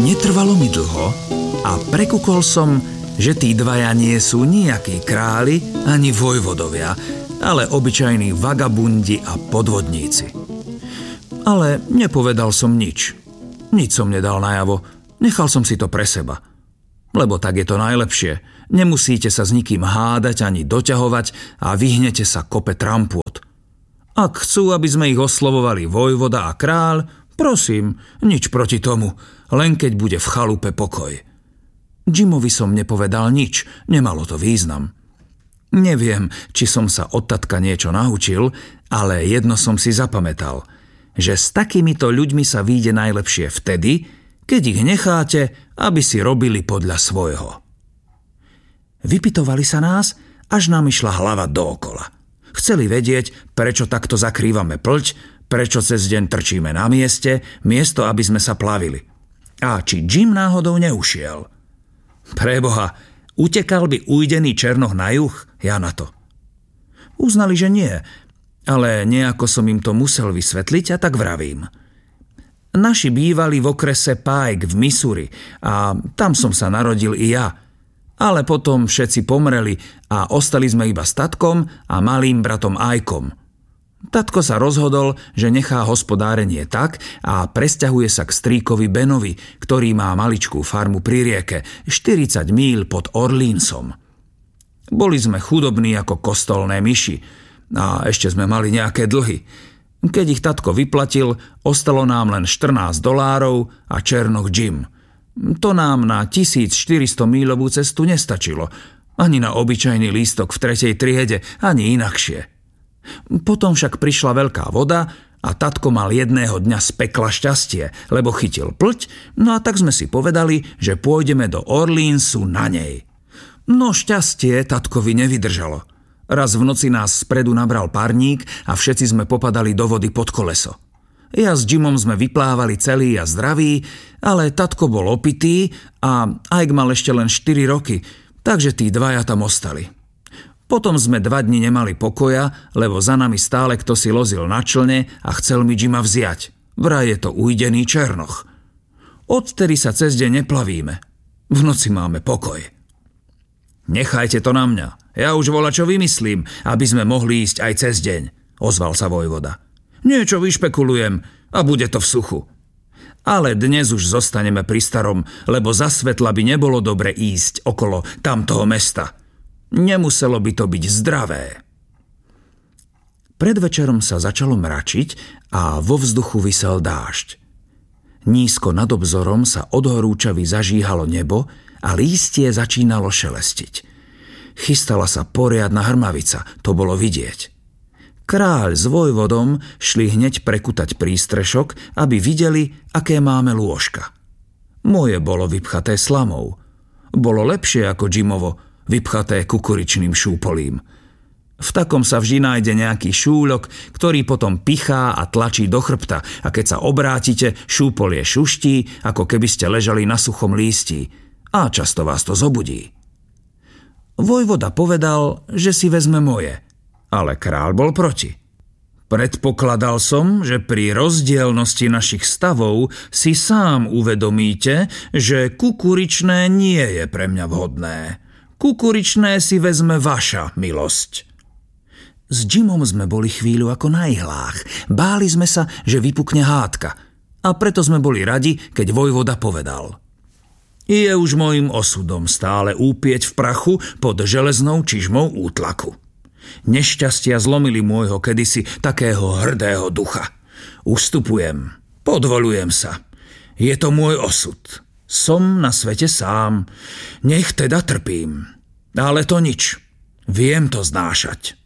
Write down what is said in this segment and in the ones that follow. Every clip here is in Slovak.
Netrvalo mi dlho a prekukol som, že tí dvaja nie sú nejakí králi ani vojvodovia, ale obyčajní vagabundi a podvodníci. Ale nepovedal som nič. Nič som nedal najavo. Nechal som si to pre seba. Lebo tak je to najlepšie. Nemusíte sa s nikým hádať ani doťahovať a vyhnete sa kope trampôt. Ak chcú, aby sme ich oslovovali vojvoda a kráľ, prosím, nič proti tomu, len keď bude v chalupe pokoj. Jimovi som nepovedal nič, nemalo to význam. Neviem, či som sa od tatka niečo naučil, ale jedno som si zapamätal, že s takýmito ľuďmi sa vyjde najlepšie vtedy, keď ich necháte, aby si robili podľa svojho. Vypitovali sa nás, až nám išla hlava dookola. Chceli vedieť, prečo takto zakrývame plť, prečo cez deň trčíme na mieste, miesto, aby sme sa plavili. A či Jim náhodou neušiel. Preboha, utekal by ujdený černoch na juh? Ja na to. Uznali, že nie, ale nejako som im to musel vysvetliť a tak vravím. Naši bývali v okrese Pike v Missouri a tam som sa narodil i ja. Ale potom všetci pomreli a ostali sme iba s tatkom a malým bratom Ajkom. Tatko sa rozhodol, že nechá hospodárenie tak a presťahuje sa k strýkovi Benovi, ktorý má maličkú farmu pri rieke, 40 míľ pod Orleansom. Boli sme chudobní ako kostolné myši a ešte sme mali nejaké dlhy. Keď ich tatko vyplatil, ostalo nám len $14 a černoch Jim. To nám na 1400 míľovú cestu nestačilo. Ani na obyčajný lístok v 3. triede, ani inakšie. Potom však prišla veľká voda a tatko mal jedného dňa z pekla šťastie, lebo chytil plť, no a tak sme si povedali, že pôjdeme do Orleansu na nej. No šťastie tatkovi nevydržalo. Raz v noci nás spredu nabral parník a všetci sme popadali do vody pod koleso. Ja s Jimom sme vyplávali celý a zdraví, ale tatko bol opitý a Ike mal ešte len 4 roky, takže tí dvaja tam ostali. Potom sme 2 dni nemali pokoja, lebo za nami stále kto si lozil na člne a chcel mi Jima vziať. Vraj je to ujdený černoch. Odtedy sa cez deň neplavíme. V noci máme pokoj. Nechajte to na mňa. Ja už volačo vymyslím, aby sme mohli ísť aj cez deň, ozval sa vojvoda. Niečo vyšpekulujem a bude to v suchu. Ale dnes už zostaneme pri starom, lebo za svetla by nebolo dobre ísť okolo tamtoho mesta. Nemuselo by to byť zdravé. Pred večerom sa začalo mračiť a vo vzduchu visel dážď. Nízko nad obzorom sa od horúčavy zažíhalo nebo a lístie začínalo šelestiť. Chystala sa poriadna hrmavica, to bolo vidieť. Kráľ s vojvodom šli hneď prekutať prístrešok, aby videli, aké máme lôžka. Moje bolo vypchaté slamou. Bolo lepšie ako Jimovo, vypchaté kukuričným šúpolím. V takom sa vždy nájde nejaký šúľok, ktorý potom pichá a tlačí do chrbta a keď sa obrátite, šúpolie šuští, ako keby ste ležali na suchom lístí a často vás to zobudí. Vojvoda povedal, že si vezme moje, ale kráľ bol proti. Predpokladal som, že pri rozdielnosti našich stavov si sám uvedomíte, že kukuričné nie je pre mňa vhodné. Kukuričné si vezme vaša milosť. S Jimom sme boli chvíľu ako na ihlách. Báli sme sa, že vypukne hádka. A preto sme boli radi, keď vojvoda povedal. Je už mojím osudom stále úpieť v prachu pod železnou čižmou útlaku. Nešťastia zlomili môjho kedysi takého hrdého ducha. Ustupujem, podvolujem sa. Je to môj osud. Som na svete sám. Nech teda trpím. Ale to nič. Viem to znášať.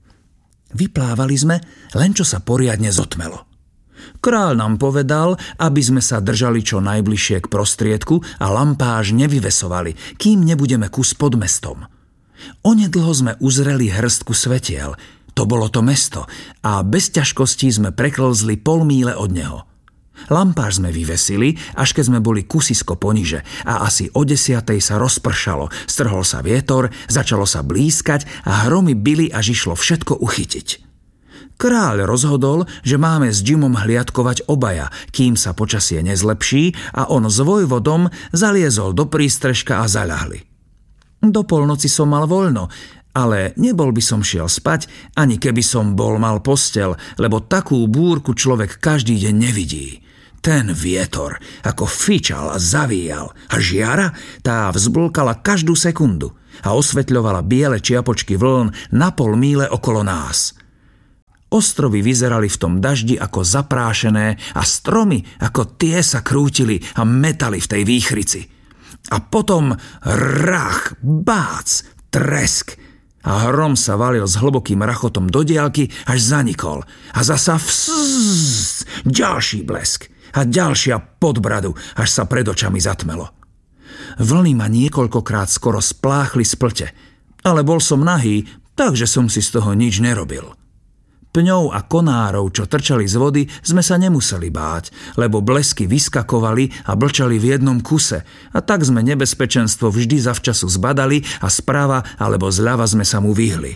Vyplávali sme, len čo sa poriadne zotmelo. Kráľ nám povedal, aby sme sa držali čo najbližšie k prostriedku a lampáž nevyvesovali, kým nebudeme kus pod mestom. Onedlho sme uzreli hrstku svetiel. To bolo to mesto a bez ťažkostí sme preklzli 0,5 míle od neho. Lampáž sme vyvesili, až keď sme boli kusisko poniže a asi o 10:00 sa rozpršalo, strhol sa vietor, začalo sa blískať a hromy bili, až išlo všetko uchytiť. Kráľ rozhodol, že máme s Jimom hliadkovať obaja, kým sa počasie nezlepší, a on s vojvodom zaliezol do prístrežka a zaľahli. Do polnoci som mal voľno, ale nebol by som šiel spať, ani keby som mal posteľ, lebo takú búrku človek každý deň nevidí. Ten vietor, ako fičal a zavíjal, a žiara, tá vzblkala každú sekundu a osvetľovala biele čiapočky vln na pol míle okolo nás. Ostrovy vyzerali v tom daždi ako zaprášené a stromy ako tie sa krútili a metali v tej výchrici. A potom rach, bác, tresk a hrom sa valil s hlbokým rachotom do diaľky, až zanikol. A zasa ďalší blesk a ďalšia podbradu, až sa pred očami zatmelo. Vlny ma niekoľkokrát skoro spláchli z plte, ale bol som nahý, takže som si z toho nič nerobil. Pňov a konárov, čo trčali z vody, sme sa nemuseli báť, lebo blesky vyskakovali a blčali v jednom kuse, a tak sme nebezpečenstvo vždy zavčasu zbadali a sprava alebo zľava sme sa mu vyhli.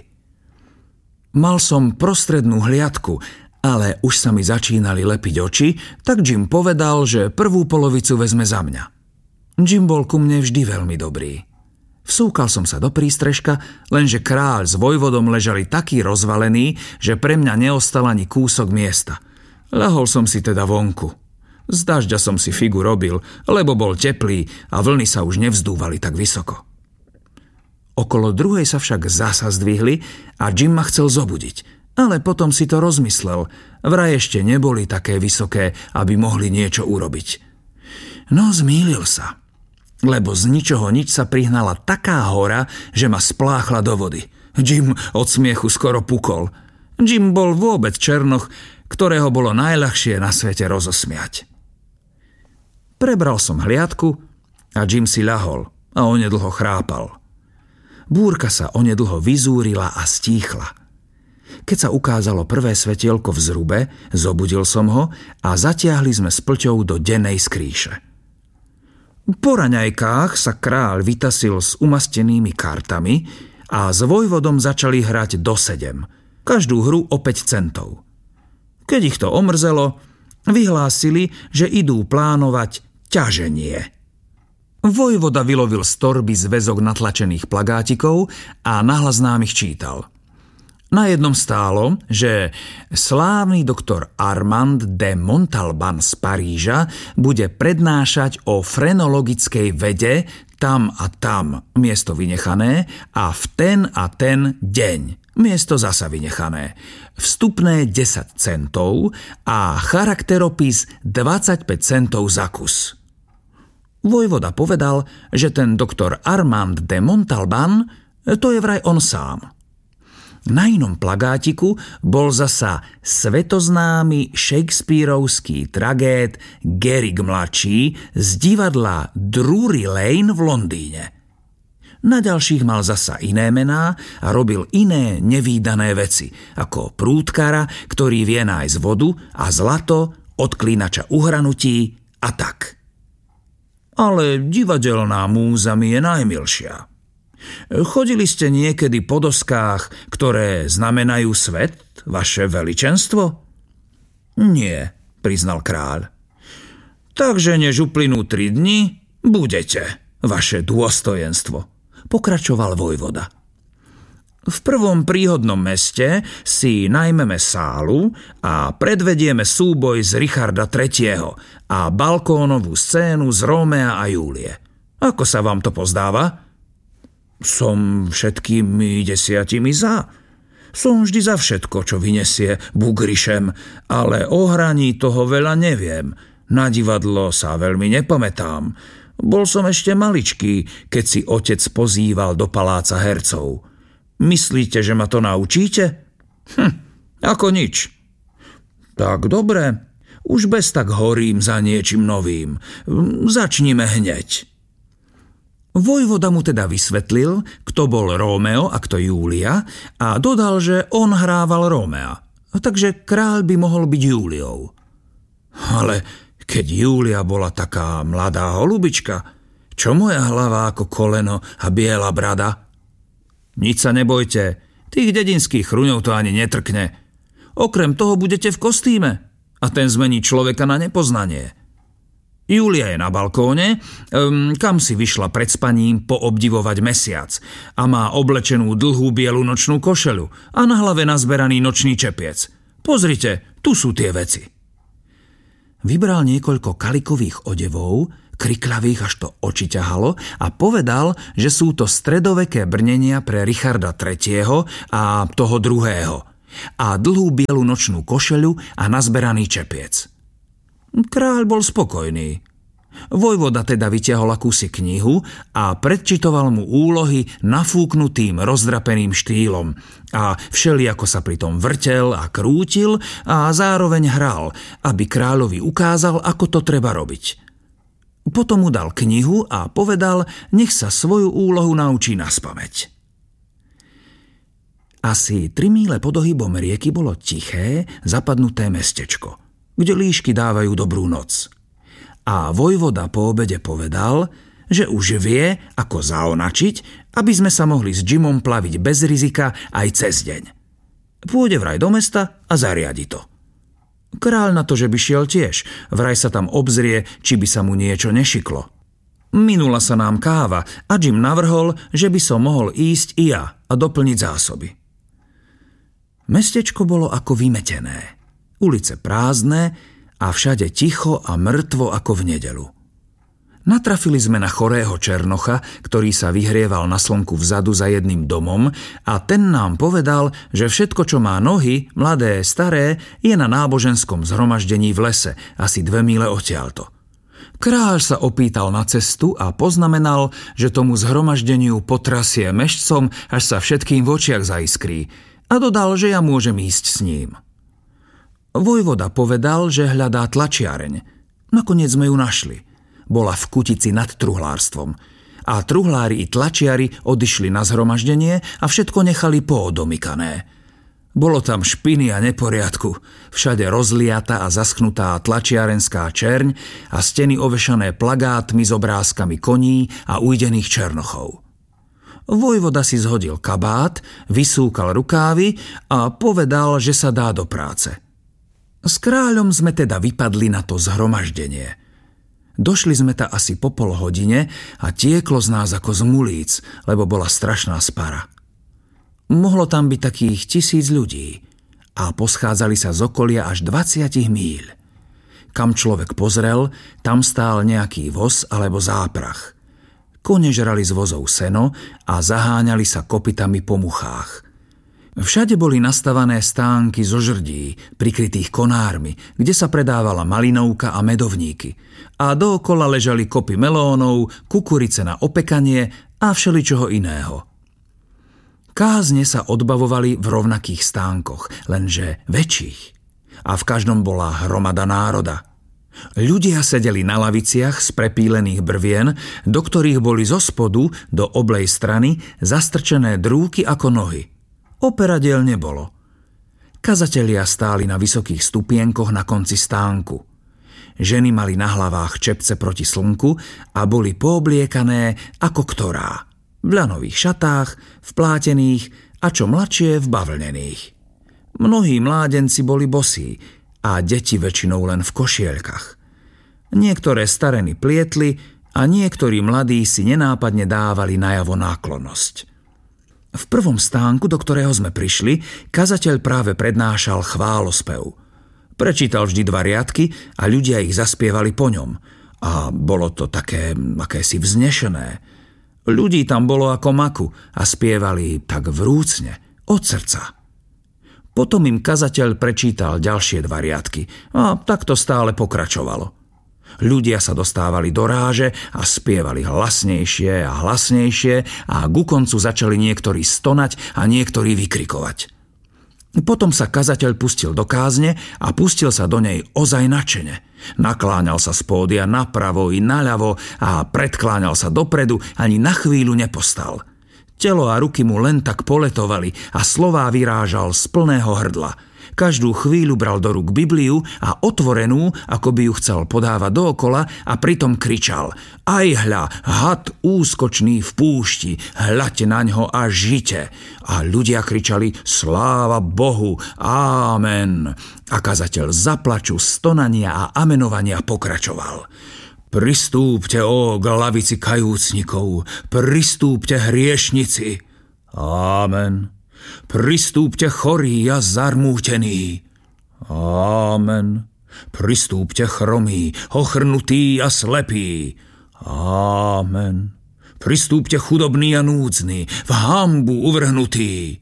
Mal som prostrednú hliadku, ale už sa mi začínali lepiť oči, tak Jim povedal, že prvú polovicu vezme za mňa. Jim bol ku mne vždy veľmi dobrý. Vsúkal som sa do prístrežka, lenže kráľ s vojvodom ležali takí rozvalení, že pre mňa neostal ani kúsok miesta. Ľahol som si teda vonku. Z dažďa som si figu robil, lebo bol teplý a vlny sa už nevzdúvali tak vysoko. Okolo druhej sa však zasa zdvihli a Jim ma chcel zobudiť, ale potom si to rozmyslel. Vraj ešte neboli také vysoké, aby mohli niečo urobiť. No zmýlil sa. Lebo z ničoho nič sa prihnala taká hora, že ma spláchla do vody. Jim od smiechu skoro pukol. Jim bol vôbec černoch, ktorého bolo najľahšie na svete rozosmiať. Prebral som hliadku a Jim si ľahol a onedlho chrápal. Búrka sa onedlho vyzúrila a stíchla. Keď sa ukázalo prvé svetielko v zrube, zobudil som ho a zatiahli sme s plťou do dennej skrýše. Po raňajkách sa kráľ vytasil s umastenými kartami a s vojvodom začali hrať do 7, každú hru o 5 centov. Keď ich to omrzelo, vyhlásili, že idú plánovať ťaženie. Vojvoda vylovil z torby zväzok natlačených plagátikov a nahlas nám ich čítal. Na jednom stálo, že slávny doktor Armand de Montalban z Paríža bude prednášať o frenologickej vede tam a tam, miesto vynechané, a v ten a ten deň, miesto zasa vynechané. Vstupné 10 centov a charakteropis 25 centov za kus. Vojvoda povedal, že ten doktor Armand de Montalban, to je vraj on sám. Na inom plagátiku bol zasa svetoznámy shakespearovský tragéd Garrick mladší z divadla Drury Lane v Londýne. Na ďalších mal zasa iné mená a robil iné nevídané veci, ako prúdkara, ktorý vie nájsť vodu, a zlato, odklínača uhranutí a tak. Ale divadelná múza mi je najmilšia. Chodili ste niekedy po doskách, ktoré znamenajú svet, vaše veličenstvo? Nie, priznal kráľ. Takže než uplynú 3 dni, budete, vaše dôstojenstvo, pokračoval vojvoda. V prvom príhodnom meste si najmeme sálu a predvedieme súboj z Richarda III. A balkónovú scénu z Rómea a Júlie. Ako sa vám to pozdáva? Som všetkými 10 za. Som vždy za všetko, čo vyniesie bugrišem, ale o hraní toho veľa neviem. Na divadlo sa veľmi nepamätám. Bol som ešte maličký, keď si otec pozýval do paláca hercov. Myslíte, že ma to naučíte? Ako nič. Tak dobre, už bez tak horím za niečím novým. Začnime hneď. Vojvoda mu teda vysvetlil, kto bol Rómeo a kto Júlia, a dodal, že on hrával Rómea, takže kráľ by mohol byť Júliou. Ale keď Júlia bola taká mladá holubička, čo moja hlava ako koleno a biela brada? Nič sa nebojte, tých dedinských chruňov to ani netrkne. Okrem toho budete v kostýme a ten zmení človeka na nepoznanie. Julia je na balkóne, kam si vyšla pred spaním poobdivovať mesiac a má oblečenú dlhú bielu nočnú košeľu a na hlave nazberaný nočný čepiec. Pozrite, tu sú tie veci. Vybral niekoľko kalikových odevov, kriklavých až to oči ťahalo, a povedal, že sú to stredoveké brnenia pre Richarda III. A toho druhého a dlhú bielu nočnú košeľu a nazberaný čepiec. Kráľ bol spokojný. Vojvoda teda vytiahol akúsi knihu a predčitoval mu úlohy nafúknutým rozdrapeným štýlom a všelijako sa pritom vrtel a krútil a zároveň hral, aby kráľovi ukázal, ako to treba robiť. Potom mu dal knihu a povedal, nech sa svoju úlohu naučí naspamäť. Asi 3 míle pod ohybom rieky bolo tiché, zapadnuté mestečko, kde líšky dávajú dobrú noc. A vojvoda po obede povedal, že už vie, ako zaonačiť, aby sme sa mohli s Jimom plaviť bez rizika aj cez deň. Pôjde vraj do mesta a zariadi to. Kráľ na to, že by šiel tiež, vraj sa tam obzrie, či by sa mu niečo nešiklo. Minula sa nám káva a Jim navrhol, že by som mohol ísť i ja a doplniť zásoby. Mestečko bolo ako vymetené, ulice prázdne a všade ticho a mŕtvo ako v nedeľu. Natrafili sme na chorého černocha, ktorý sa vyhrieval na slnku vzadu za jedným domom, a ten nám povedal, že všetko, čo má nohy, mladé, staré, je na náboženskom zhromaždení v lese, asi 2 míle odtiaľto. Kráľ sa opýtal na cestu a poznamenal, že tomu zhromaždeniu potrasie mešcom, až sa všetkým v očiach zaiskrí, a dodal, že ja môžem ísť s ním. Vojvoda povedal, že hľadá tlačiareň. Nakoniec sme ju našli. Bola v Kutici nad truhlárstvom. A truhlári i tlačiari odišli na zhromaždenie a všetko nechali poodomykané. Bolo tam špiny a neporiadku, všade rozliata a zaschnutá tlačiarenská čerň a steny ovešané plagátmi s obrázkami koní a ujdených černochov. Vojvoda si zhodil kabát, vysúkal rukávy a povedal, že sa dá do práce. S kráľom sme teda vypadli na to zhromaždenie. Došli sme ta asi po pol hodine a tieklo z nás ako z mulíc, lebo bola strašná spara. Mohlo tam byť takých 1000 ľudí a poschádzali sa z okolia až 20 míľ. Kam človek pozrel, tam stál nejaký voz alebo záprach. Kone žrali z vozov seno a zaháňali sa kopytami po muchách. Všade boli nastavané stánky zo žrdí, prikrytých konármi, kde sa predávala malinovka a medovníky. A dookola ležali kopy melónov, kukurice na opekanie a všeličoho iného. Kázne sa odbavovali v rovnakých stánkoch, lenže väčších. A v každom bola hromada národa. Ľudia sedeli na laviciach z prepílených brvien, do ktorých boli zo spodu do oblej strany zastrčené drúky ako nohy. Operadiel nebolo. Kazatelia stáli na vysokých stupienkoch na konci stánku. Ženy mali na hlavách čepce proti slnku a boli poobliekané ako ktorá. V ľanových šatách, v plátených a čo mladšie v bavlnených. Mnohí mládenci boli bosí a deti väčšinou len v košielkach. Niektoré stareny plietli a niektorí mladí si nenápadne dávali najavo náklonnosť. V prvom stánku, do ktorého sme prišli, kazateľ práve prednášal chválospev. Prečítal vždy 2 riadky a ľudia ich zaspievali po ňom. A bolo to také akési vznešené. Ľudí tam bolo ako maku a spievali tak vrúcne, od srdca. Potom im kazateľ prečítal ďalšie 2 riadky a tak to stále pokračovalo. Ľudia sa dostávali do ráže a spievali hlasnejšie a hlasnejšie a ku koncu začali niektorí stonať a niektorí vykrikovať. Potom sa kazateľ pustil do kázne a pustil sa do nej ozaj nadšene. Nakláňal sa z pódia napravo i naľavo a predkláňal sa dopredu, ani na chvíľu nepostal. Telo a ruky mu len tak poletovali a slová vyrážal z plného hrdla. Každú chvíľu bral do rúk Bibliu a otvorenú, ako by ju chcel podávať dookola a pritom kričal: Aj hľa, had úskočný v púšti, hľaďte naňho a žite. A ľudia kričali: Sláva Bohu, Amen. A kazateľ zaplaču, stonania a amenovania pokračoval: Pristúpte, ó glavici kajúcnikov, pristúpte hriešnici. Amen. Pristúpte chorí a zarmútení. Amen. Pristúpte chromí, ochrnutí a slepí. Amen. Pristúpte chudobní a núdzni, v hanbu uvrhnutí.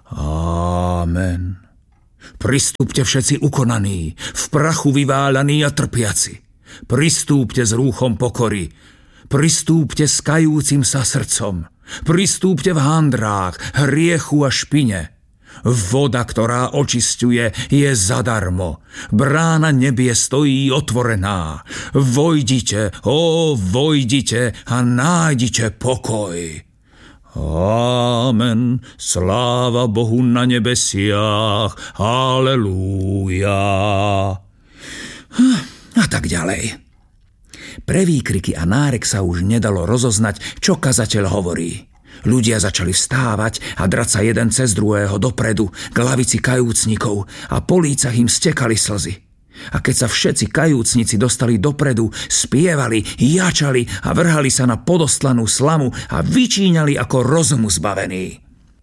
Amen. Pristúpte všetci ukonaní, v prachu vyváľaní a trpiaci. Pristúpte s rúchom pokory, pristúpte s kajúcim sa srdcom, pristúpte v handrách, hriechu a špine. Voda, ktorá očisťuje, je zadarmo. Brána nebie stojí otvorená. Vojdite, vojdite a nájdite pokoj. Amen. Sláva Bohu na nebesiach. Halelúja. A tak ďalej. Pre výkriky a nárek sa už nedalo rozoznať, čo kazateľ hovorí. Ľudia začali vstávať a drať sa jeden cez druhého dopredu k lavici kajúcnikov a po lícach im stekali slzy. A keď sa všetci kajúcnici dostali dopredu, spievali, jačali a vrhali sa na podostlanú slamu a vyčíňali ako rozumu zbavení.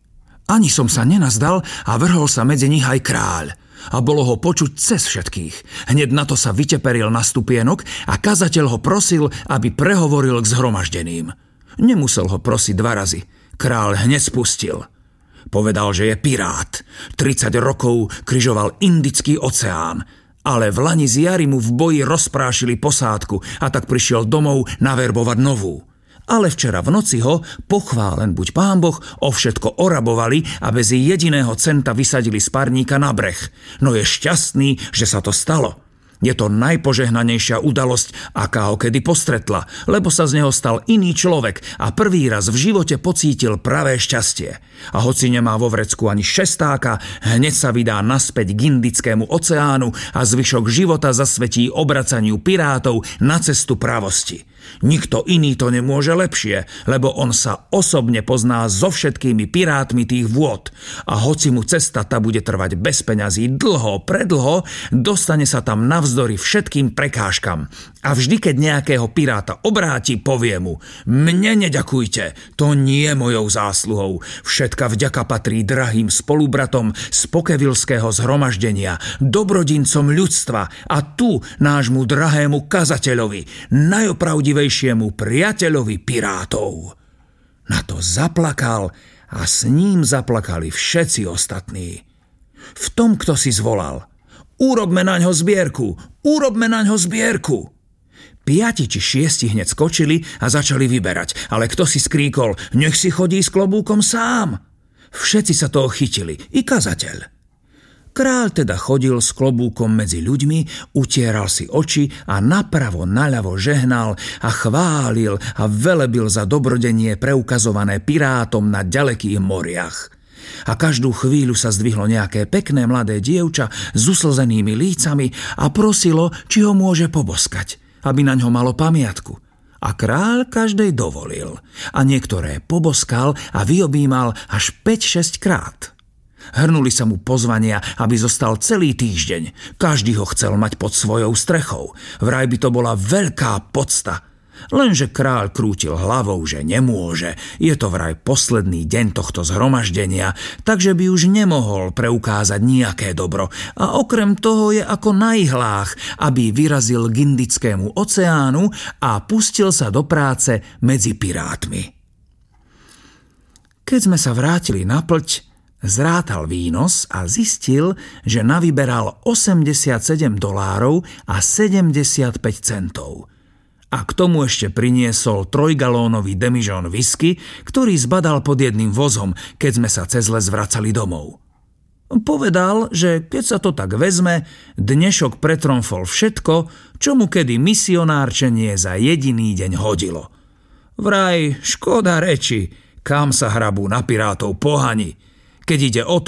Ani som sa nenazdal a vrhol sa medzi nich aj kráľ. A bolo ho počuť cez všetkých. Hneď na to sa vyteperil na stupienok a kazateľ ho prosil, aby prehovoril k zhromaždeným. Nemusel ho prosiť 2 razy. Kráľ hneď spustil. Povedal, že je pirát. 30 rokov križoval Indický oceán. Ale v lani z jary mu v boji rozprášili posádku a tak prišiel domov naverbovať novú. Ale včera v noci ho, pochválen buď Pán Boh, o všetko orabovali a bez jediného centa vysadili z parníka na breh. No je šťastný, že sa to stalo. Je to najpožehnanejšia udalosť, aká ho kedy postretla, lebo sa z neho stal iný človek a prvý raz v živote pocítil pravé šťastie. A hoci nemá vo vrecku ani šestáka, hneď sa vydá naspäť k Indickému oceánu a zvyšok života zasvetí obracaniu pirátov na cestu pravosti. Nikto iný to nemôže lepšie, lebo on sa osobne pozná so všetkými pirátmi tých vôd. A hoci mu cesta tá bude trvať bez peňazí dlho, predlho, dostane sa tam navzdory všetkým prekážkam. A vždy, keď nejakého piráta obráti, povie mu: Mne neďakujte, to nie je mojou zásluhou. Všetka vďaka patrí drahým spolubratom z pokevilského zhromaždenia, dobrodincom ľudstva a tu nášmu drahému kazateľovi, najopravdivejšiemu priateľovi pirátov. Na to zaplakal a s ním zaplakali všetci ostatní. V tom, kto si zvolal: Urobme naňho zbierku, urobme naňho zbierku. 5 či 6 hneď skočili a začali vyberať, ale kto si skríkol: Nech si chodí s klobúkom sám. Všetci sa toho chytili, i kazateľ. Kráľ teda chodil s klobúkom medzi ľuďmi, utieral si oči a napravo naľavo žehnal a chválil a velebil za dobrodenie preukazované pirátom na ďalekých moriach. A každú chvíľu sa zdvihlo nejaké pekné mladé dievča s uslzenými lícami a prosilo, či ho môže poboskať, aby naňho malo pamiatku. A kráľ každej dovolil a niektoré poboskal a vyobímal až 5-6 krát. Hrnuli sa mu pozvania, aby zostal celý týždeň. Každý ho chcel mať pod svojou strechou. Vraj by to bola veľká podsta. Lenže kráľ krútil hlavou, že nemôže. Je to vraj posledný deň tohto zhromaždenia, takže by už nemohol preukázať nejaké dobro. A okrem toho je ako na ihlách, aby vyrazil k Indickému oceánu a pustil sa do práce medzi pirátmi. Keď sme sa vrátili na plť, zrátal výnos a zistil, že navyberal $87 a 75 centov. A k tomu ešte priniesol 3-galónový demižón whisky, ktorý zbadal pod jedným vozom, keď sme sa cez les vracali domov. Povedal, že keď sa to tak vezme, dnešok pretromfol všetko, čo mu kedy misionárčenie za jediný deň hodilo. Vraj škoda reči, kam sa hrabú na pirátov pohani. Keď ide o to,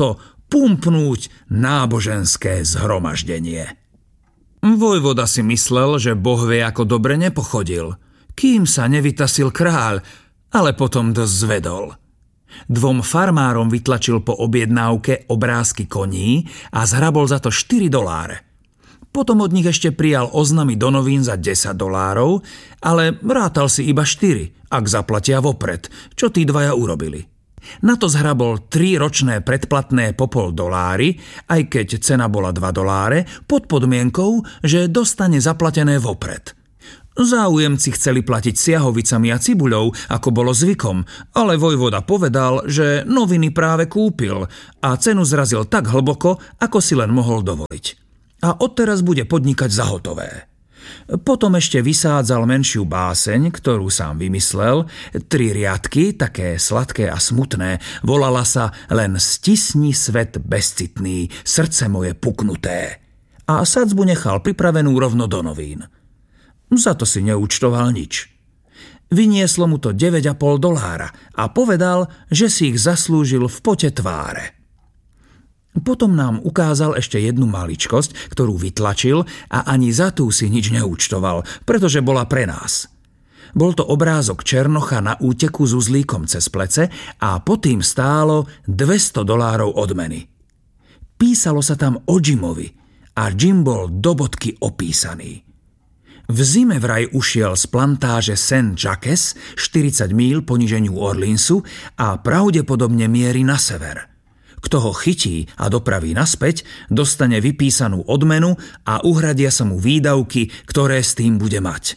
pumpnúť náboženské zhromaždenie. Vojvoda si myslel, že Boh vie, ako dobre nepochodil, kým sa nevytasil kráľ, ale potom dosť zvedol. 2 farmárom vytlačil po objednávke obrázky koní a zhrabol za to $4. Potom od nich ešte prijal oznamy do novín za $10, ale rátal si iba 4, ak zaplatia vopred, čo tí dvaja urobili. Na to zhrabol 3 ročné predplatné po $0,5, aj keď cena bola $2, pod podmienkou, že dostane zaplatené vopred. Záujemci chceli platiť siahovicami a cibuľou, ako bolo zvykom, ale vojvoda povedal, že noviny práve kúpil a cenu zrazil tak hlboko, ako si len mohol dovoliť. A odteraz bude podnikať za hotové. Potom ešte vysádzal menšiu báseň, ktorú sám vymyslel, 3 riadky, také sladké a smutné, volala sa Len stisni svet bezcitný, srdce moje puknuté. A sadzbu nechal pripravenú rovno do novín. Za to si neúčtoval nič. Vynieslo mu to $9,5 a povedal, že si ich zaslúžil v pote tváre. Potom nám ukázal ešte jednu maličkosť, ktorú vytlačil a ani za tú si nič neúčtoval, pretože bola pre nás. Bol to obrázok Černocha na úteku s uzlíkom cez plece a pod tým stálo $200 odmeny. Písalo sa tam o Jimovi a Jim bol do bodky opísaný. V zime vraj ušiel z plantáže St. Jacques 40 míľ po New Orleansu a pravdepodobne mieri na sever. Kto ho chytí a dopraví naspäť, dostane vypísanú odmenu a uhradia sa mu výdavky, ktoré s tým bude mať.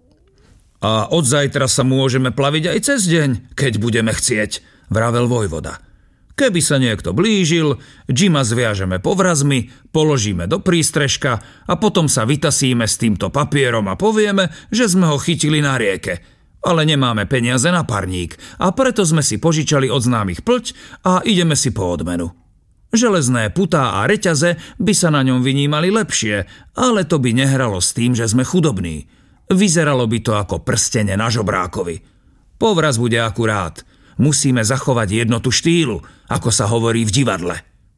A od zajtra sa môžeme plaviť aj cez deň, keď budeme chcieť, vravel vojvoda. Keby sa niekto blížil, Jima zviažeme povrazmi, položíme do prístrežka a potom sa vytasíme s týmto papierom a povieme, že sme ho chytili na rieke. Ale nemáme peniaze na parník a preto sme si požičali od známych plť a ideme si po odmenu. Železné putá a reťaze by sa na ňom vynímali lepšie, ale to by nehralo s tým, že sme chudobní. Vyzeralo by to ako prstene na žobrákovi. Povraz bude akurát. Musíme zachovať jednotu štýlu, ako sa hovorí v divadle.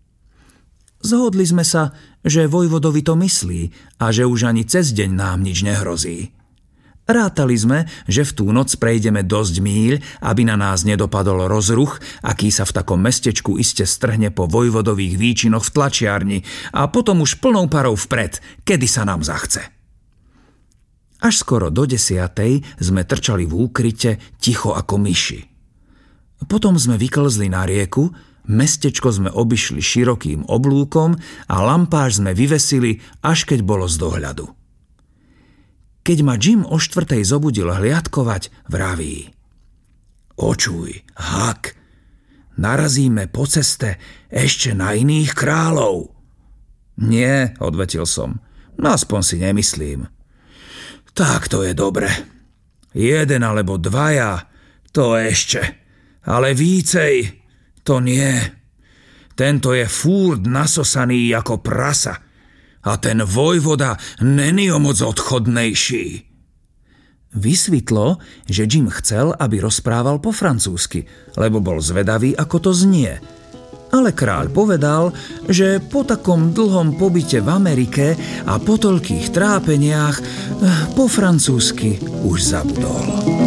Zhodli sme sa, že vojvodovi to myslí a že už ani cez deň nám nič nehrozí. Rátali sme, že v tú noc prejdeme dosť míľ, aby na nás nedopadol rozruch, aký sa v takom mestečku iste strhne po vojvodových výčinoch v tlačiarni a potom už plnou parou vpred, kedy sa nám zachce. Až skoro do 10:00 sme trčali v úkryte ticho ako myši. Potom sme vyklzli na rieku, mestečko sme obišli širokým oblúkom a lampáž sme vyvesili, až keď bolo z dohľadu. Keď ma Jim o 4:00 zobudil hliadkovať, vraví: Očuj, Hak, narazíme po ceste ešte na iných kráľov. Nie, odvetil som, aspoň si nemyslím. Tak to je dobre. 1 alebo 2, to ešte. Ale vícej, to nie. Tento je furt nasosaný ako prasa a ten vojvoda není o moc odchodnejší. Vysvetlo, že Jim chcel, aby rozprával po francúzsky, lebo bol zvedavý, ako to znie. Ale kráľ povedal, že po takom dlhom pobyte v Amerike a po toľkých trápeniach po francúzsky už zabudol.